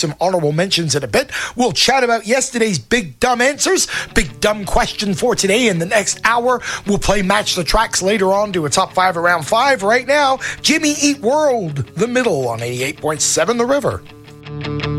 some honorable mentions in a bit. We'll chat about yesterday's big dumb answers, big dumb question for today in the next hour. We'll play Match the Tracks later on to a top 5 around 5. Right now, Jimmy Eat World, The Middle on 88.7 The River.